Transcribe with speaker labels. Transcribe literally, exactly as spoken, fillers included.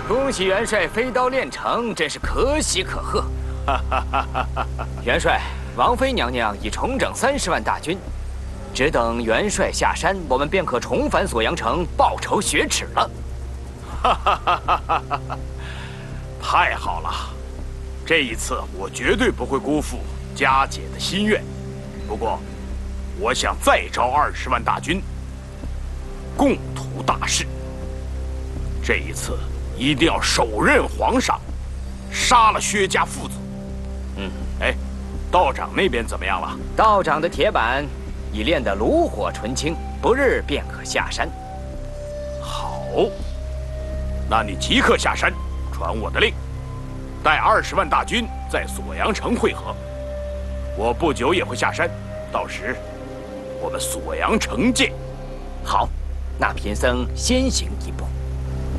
Speaker 1: 恭喜元帅飞刀练成，真是可喜可贺。元帅，王妃娘娘已重整三十万大军，只等元帅下山，我们便可重返锁阳城，报仇雪耻了。
Speaker 2: 太好了，这一次我绝对不会辜负佳姐的心愿。不过，我想再招二十万大军，共图大事。这一次一定要手刃皇上，杀了薛家父子。嗯，哎，道长那边怎么样了？
Speaker 1: 道长的铁板已练得炉火纯青，不日便可下山。
Speaker 2: 好，那你即刻下山，传我的令，带二十万大军在锁阳城会合。我不久也会下山，到时我们锁阳城见。
Speaker 1: 好，那贫僧先行一步。